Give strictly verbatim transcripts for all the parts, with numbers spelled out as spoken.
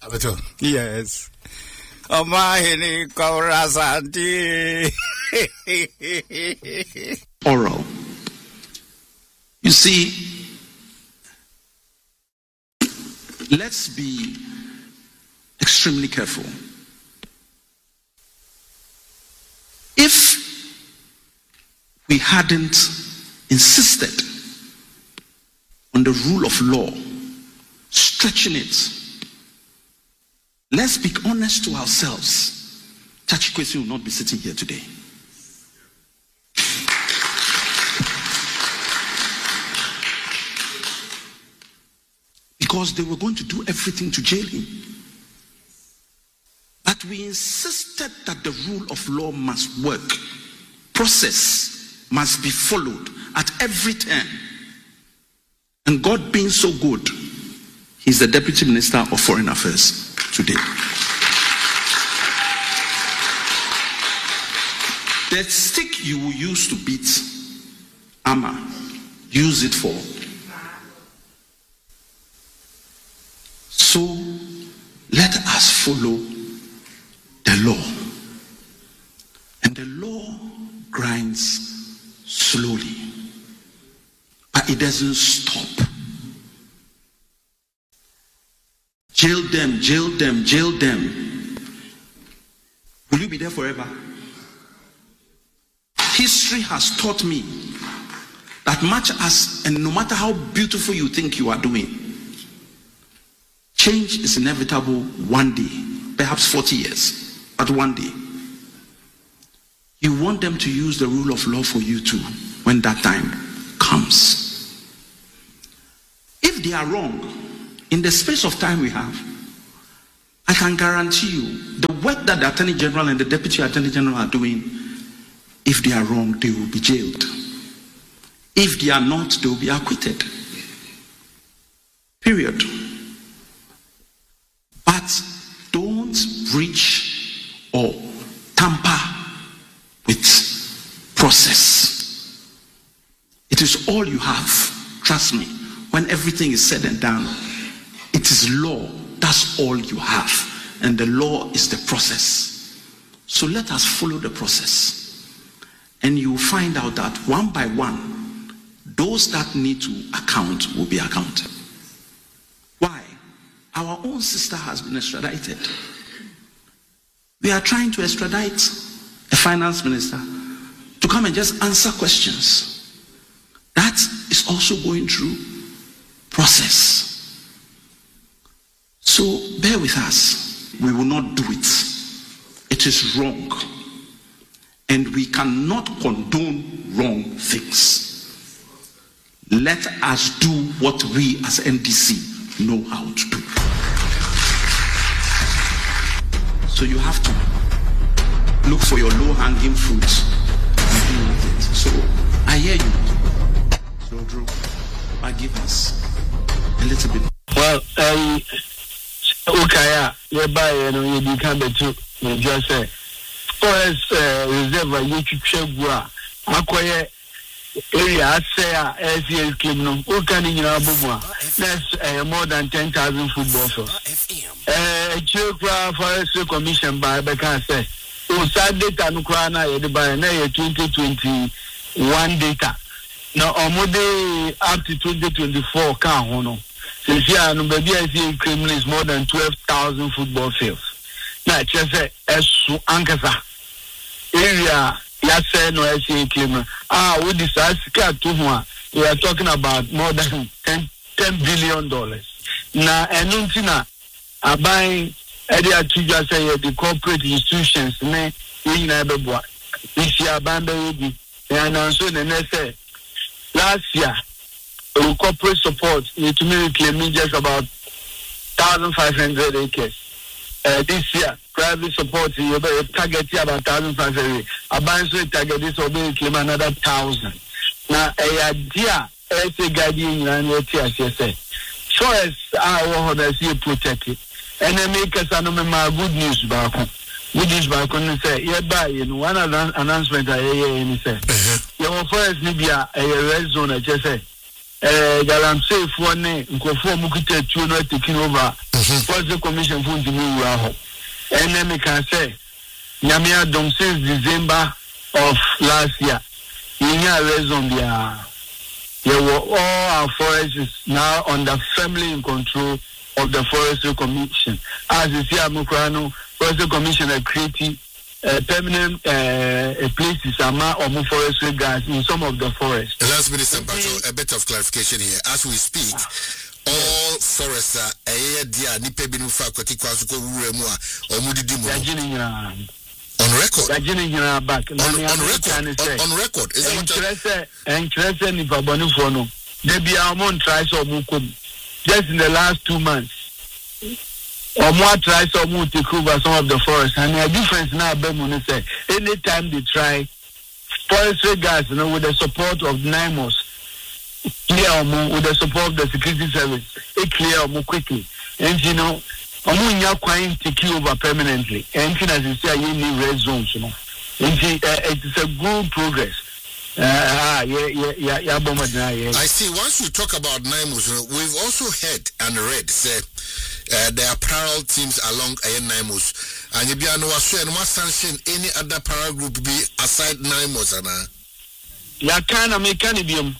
Yes. Oh my Korasanti. Oral. You see, let's be extremely careful. If we hadn't insisted on the rule of law, stretching it, let's be honest to ourselves, Tachi Kwesi will not be sitting here today. Because they were going to do everything to jail him. But we insisted that the rule of law must work. Process must be followed at every turn. And God being so good, he's the Deputy Minister of Foreign Affairs today. The stick you will use to beat Amma, use it for. So let us follow the law. And the law grinds slowly, but it doesn't stop. Jail them, jail them, jail them. Will you be there forever? History has taught me that much as, and no matter how beautiful you think you are doing, change is inevitable one day, perhaps forty years, but one day. You want them to use the rule of law for you too, when that time comes. If they are wrong, in the space of time we have, I can guarantee you, the work that the Attorney General and the Deputy Attorney General are doing, if they are wrong, they will be jailed. If they are not, they will be acquitted. Period. But don't breach or tamper with process. It is all you have. Trust me. When everything is said and done, it is law. That's all you have. And the law is the process. So let us follow the process. And you will find out that one by one, those that need to account will be accounted. Why? Our own sister has been extradited. We are trying to extradite a finance minister to come and just answer questions. That is also going through process. So bear with us. We will not do it. It is wrong. And we cannot condone wrong things. Let us do what we as N D C know how to do. So you have to look for your low-hanging fruits and deal with it. So I hear you. So Drew, I give us a little bit. Well, um, okay, you buy and you can be too. You just say, forest reserve, you should check where Makoye area say as you came no. Who can in your boom? That's more than ten thousand football fields. Uh, Chukra Forest Commission by Becca say, oh, sad data no crana, you buy na twenty twenty-one data. Now, Omode up to twenty twenty-four, can hono. Since here, no baby, I see criminal is more than twelve thousand football fields. Now, just say, as Ankasa area, yes, no, I see criminal. Ah, with this, I see, we are talking about more than ten, ten billion dollars. Now, and Nuntina are buying, I to just say, the corporate institutions, ne, in Nababwa. This year, Bambi, and also the next say, last year, uh, corporate support need to make claiming just about thousand five hundred acres. Uh, this year, private support you target about thousand five hundred. Abanso target this will be claim another thousand. Now, a idea as a guardian and a T S S. Forests are what I see protected. And then make us a good news back. Good news back on say, yeah, by in one announcement I hear and say, your forest maybe a red zone, I just say. eh Galamsey for ne nkofo mu kita tuo no taking over Forestry Commission for the new ho and then me can say nyame adom since December of last year yinya reason bia yeah, all our forests is now under firmly in control of the Forestry Commission. As you see, Amukrano, Forestry Commission are creating uh, permanent uh, places among or forestry guards in some of the forests. Last Minister Pato, a bit of clarification here. As we speak, all forests are a dear Nipebinu faculty Kwasuko Ruremua or Mudidimu. On record. Back. On, on record. On, on record. Is that interesting if a bonifono. They be our own tries or mukum. Just in the last two months. Or more tries or more take over some of the forests. And the difference now, Bemone say, anytime they try, forestry guys, you know, with the support of NIMOS, clear or more, with the support of the security service, it clear or more quickly. And you know, Omunya kwine take over permanently. Anything as you say, you need red zones, you know. It is a good progress. Uh, yeah, yeah, yeah, yeah, yeah. I see. Once we talk about NIMOS, we've also heard and read say uh, there are parallel teams along uh, NIMOS. And you be no sanction any other parallel group be aside NIMOS, Anna. Yeah, can I make cannabis?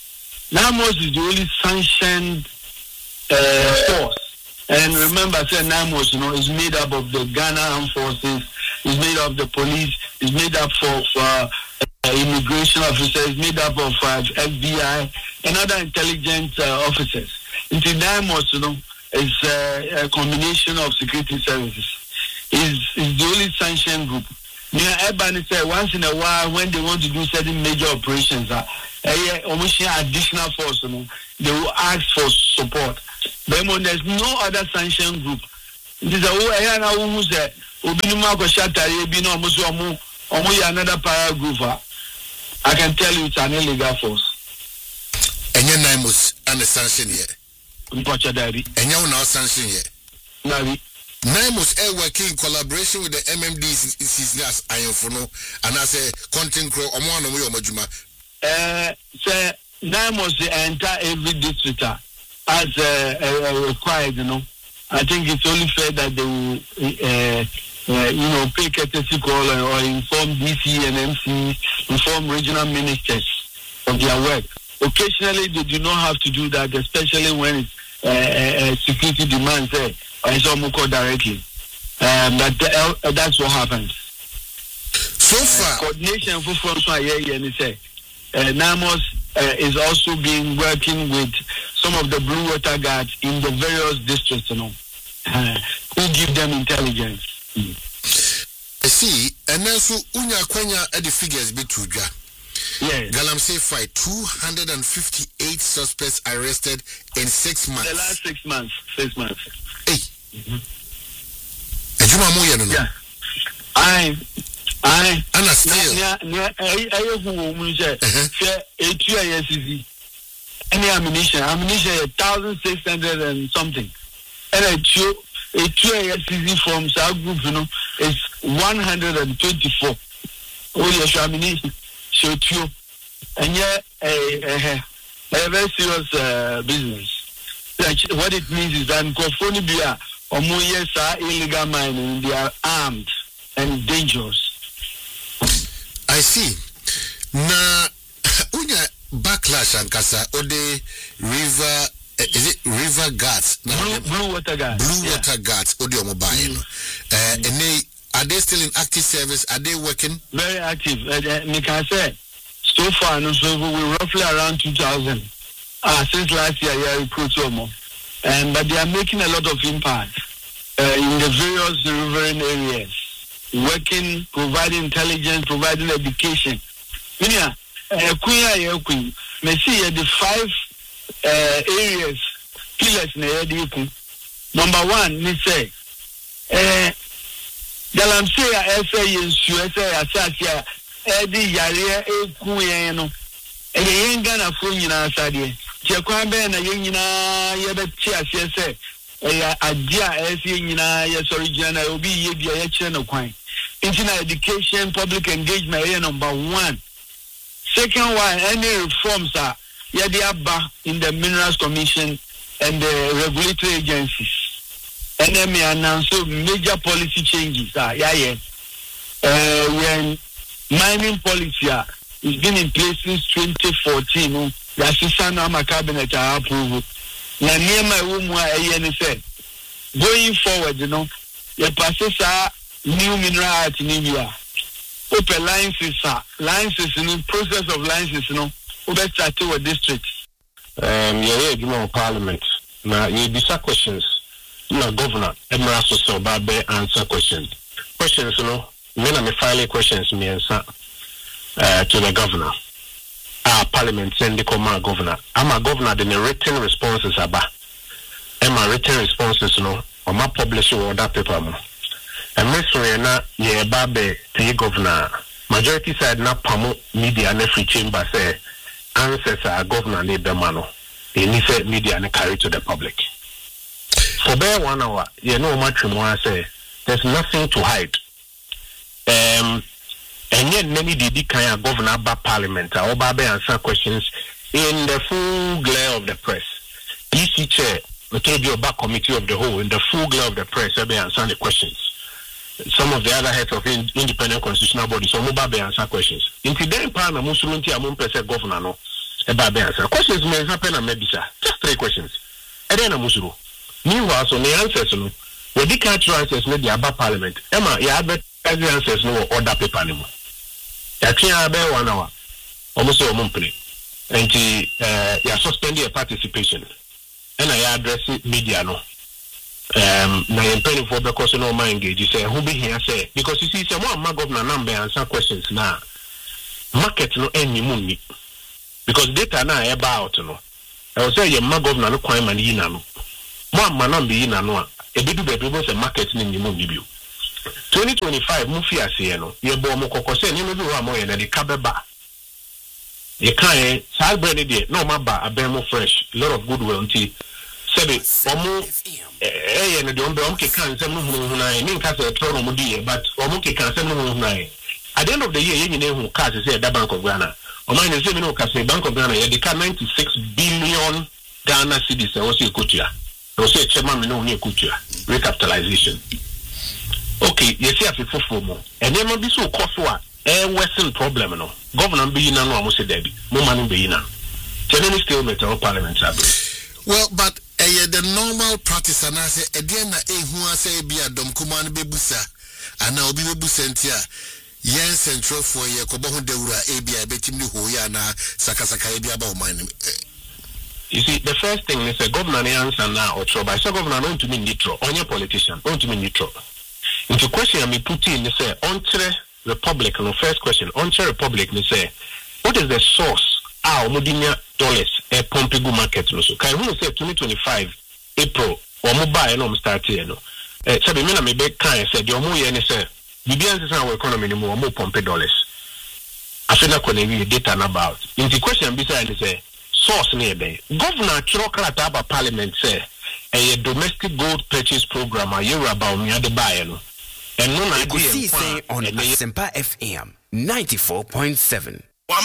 NIMOS is the only sanctioned uh, force. And remember, say NIMOS, you know, is made up of the Ghana Armed Forces, is made up of the police, is made up of uh, uh, immigration officers, is made up of uh, F B I and other intelligence uh, officers. Into NIMOS, you know, is uh, a combination of security services. Is is the only sanctioned group. You know, everybody say once in a while when they want to do certain major operations, uh, uh, almost additional force, you know, they will ask for support. But when there's no other sanction group, it is a way now who say, Obinuma Koshatari, Bino Musuamu, or another para group. I can tell you it's an illegal force. And your name was under sanction yet. Unfortunately. And you're now sanction yet. Navi. NIMOS air working in collaboration with the M M Ds as Iron Fono and as a content crow or one of Majuma. Uh, say NIMOS enter every district as uh, uh, required, you know. I think it's only fair that they will, uh, uh, you know, pay courtesy call or, or inform D C and M C, inform regional ministers of their work. Occasionally, they do not have to do that, especially when it's uh, uh, security demands there. Uh, it's almost directly. Um, but uh, uh, that's what happens. So far, uh, coordination for François Yeye and say, NIMOS uh, is also being working with some of the Blue Water Guards in the various districts, you know, uh, who give them intelligence. Mm. I see, and then so Unya Kwenya at the figures be true. Yes. Galamsey fight two hundred fifty-eight suspects arrested in six months. The last six months. Six months. Hey. Mm-hmm. Yeah. I. I. Anna still. Yeah. Yeah. I. I. Who say? Say eight years easy. Any ammunition. Ammunition a thousand six hundred and something. And a two. A two years easy from South Group, you know, is one hundred and twenty-four. Oh yes, ammunition. So two. And yeah, a a a very serious uh, business. Like what it means is that Kofonibia or more yes are illegal mining. They are armed and dangerous. I see. Na unya backlash and kasa ode river. Uh, is it river guards? Blue, blue water guards. Blue yeah. water guards. Audio mobile. Mm. Uh, mm. And they are they still in active service? Are they working? Very active. Uh, uh, can say so far, no, so we're roughly around two thousand. Uh, since last year, yeah, recruit more. And but they are making a lot of impact uh, in the various rivering areas, working, providing intelligence, providing education. Minya, uh, Queen, yeah, Queen. Me see the five. Uh, areas, pillars na yedi. Number one, me say, eh, Galamsey a essay in Suessa, Asasia, Eddie Yaria, Eku Yano, and the young Ghana Funyina Sadia, Jaquambe and a Yina Yabatia, say, a dear as Yina, yes, original, will be Yabia Channel Quine. Internet education, public engagement, number one. Second one, any reforms are. Yadiaba in the Minerals Commission and the regulatory agencies. And then we announce major policy changes. Ah, yeah, yeah. Uh, when mining policy uh, has been in place since twenty fourteen, no, the assistant of my cabinet are approved. Now, near my room, I said, going forward, you know, the process are new mineral art in India. Open licenses, licenses, in the process of licenses, you know, over start to a district. Um, yeah, you know, Parliament. Now, you decide questions. No, Governor, Emerald Soso Babe answer questions. Questions, you know, when I'm filing questions, me answer uh, to the Governor. Our Parliament send the command Governor. I'm a Governor, then the written responses about. I'm a written responses, you know, or my publishing or that paper. And Miss Rihanna, yeah, Babe, the Governor, majority side na pamo media and free chamber say answers are Governor Nebemano. They need media and carry to the public. For bare one hour, you know much more say there's nothing to hide. Um, and yet many did kind of governor by parliament or by answer questions in the full glare of the press. E C chair, the told you about committee of the whole in the full glare of the press, they be answer the questions. Some of the other heads of in, independent constitutional bodies, so mobile be answer questions. In today, Parliament, Musulunti, among percent governor no about be answer questions may happen and maybe sir. Just three questions. And then a Musulu. Meanwhile, so the answers, no, when the cultural answers made the Abba Parliament, Emma, you advertise the answers no order paper anymore. You can't bear one hour, almost a month, and you are suspending your participation. And I address media, no. Um, now I'm paying for because no mind engage. You say, who be here, say, because you see, some more my governor number answer questions now. Market no any money because data now about no. I will say, your my governor no crime and you know. More man be in no a bit of people say market in the moon debut. twenty twenty-five Mufia Sieno, ye bomo kokose, you know, I'm more than the cababa. You can't, Sal Benedict, no maba, a bemo fresh, lot of goodwill, tea. Sebi, Omo, eh, and the Omke can't send no nine, mean Castle Trono Mudi, but Omoke can't send no nine. At the end of the year, you know who cast is the Bank of Ghana. Or mine is even no Bank of Ghana, they can ninety-six billion Ghana cedis, I was a kutia. I was a chairman, no near kutia, recapitalization. Okay, you see, I feel for more. And then will be so cost what a Western problem, no. Governor be in and almost a debby, more money be in. Generally, still met our parliament. Well, but uh, the normal practice, and I say, again, a who I say be a dom command bebusa, and now be bebusentia. Yes, central for ye Kobohun Deura, A B I betim the Hoyana, Sakasaka, about mine. You see, the first thing is a governor answer now, or trouble. I saw governor not to mean neutral, on your politician, not to mean neutral. Into question, I mean, put in, they say, on Republic, no first question, on Republic, they say, what is the source? Ah, Modinia dollars, a Pompegu market, no so. Can you say twenty twenty-five, April, or mobile, no, start here, no? Eh, Sabi, me na me be kind, said, your more, and say, Bibian is our economy, more, more Pompe dollars. I feel like when we data about. Into question, beside, they say, source near there. Governor Chirokala Parliament say a domestic gold purchase program a year about me at the buyer. And no idea on Asempa F M ninety-four point seven.